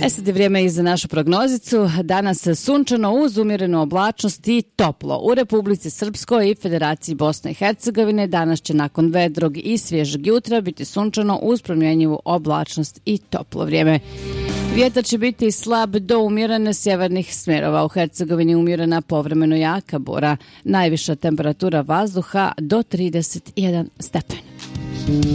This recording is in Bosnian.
Sad je vrijeme i za našu prognozicu. Danas sunčano uz umjerenu oblačnost i toplo. U Republici Srpskoj i Federaciji Bosne i Hercegovine danas će nakon vedrog i svježeg jutra biti sunčano uz promjenjivu oblačnost i toplo vrijeme. Vjetar će biti slab do umjerene sjevernih smjerova. U Hercegovini umjerena povremeno jaka bura. Najviša temperatura vazduha do 31 stepen.